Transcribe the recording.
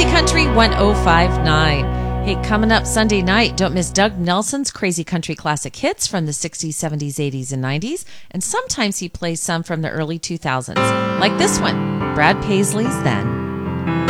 Country 1059. Hey, coming up Sunday night, don't miss Doug Nelson's Crazy Country Classic Hits from the 60s, 70s, 80s, and 90s. And sometimes he plays some from the early 2000s, like this one, Brad Paisley's Then.